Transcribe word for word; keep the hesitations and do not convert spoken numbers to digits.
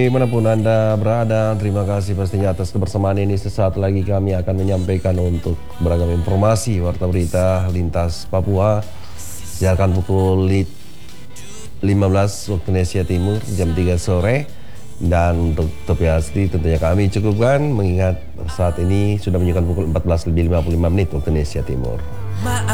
Dimanapun Anda berada, terima kasih pastinya atas kebersamaan ini. Sesaat lagi kami akan menyampaikan untuk beragam informasi Warta Berita Lintas Papua. Siarkan pukul lima belas waktu Indonesia Timur, jam tiga sore. Dan untuk Topi Asli tentunya kami cukupkan, mengingat saat ini sudah menunjukkan pukul empat belas lebih lima puluh lima menit waktu Indonesia Timur.